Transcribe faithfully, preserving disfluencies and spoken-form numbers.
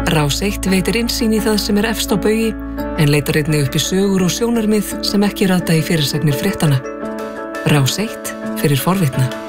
Rás eitt veitir innsýn í það sem er efst á baugi en leitar einnig upp í sögur og sjónarmið sem ekki rata í fyrirsagnir fréttanna. Rás eitt fyrir forvitna.